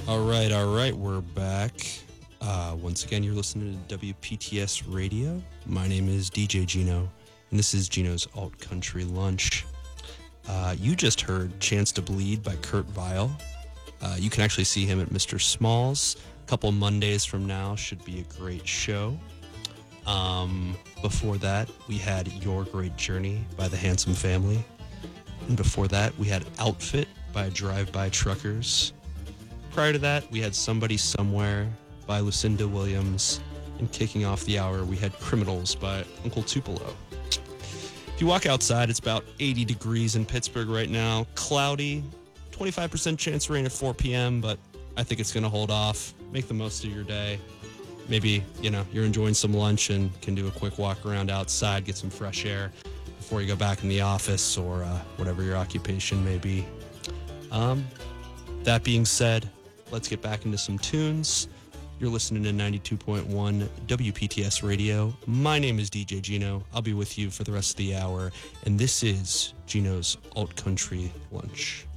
All right, we're back. Once again, you're listening to WPTS Radio. My name is DJ Gino, and this is Gino's Alt Country Lunch. You just heard Chance to Bleed by Kurt Vile. You can actually see him at Mr. Smalls. A couple Mondays from now should be a great show. Before that, we had Your Great Journey by the Handsome Family. And before that, we had Outfit by Drive-By Truckers. Prior to that, we had Somebody Somewhere by Lucinda Williams. And kicking off the hour, we had Criminals by Uncle Tupelo. If you walk outside, it's about 80 degrees in Pittsburgh right now. Cloudy, 25% chance of rain at 4 p.m., but I think it's going to hold off. Make the most of your day. Maybe, you're enjoying some lunch and can do a quick walk around outside, get some fresh air before you go back in the office or whatever your occupation may be. That being said, let's get back into some tunes. You're listening to 92.1 WPTS Radio. My name is DJ Gino. I'll be with you for the rest of the hour, and this is Gino's Alt Country Lunch.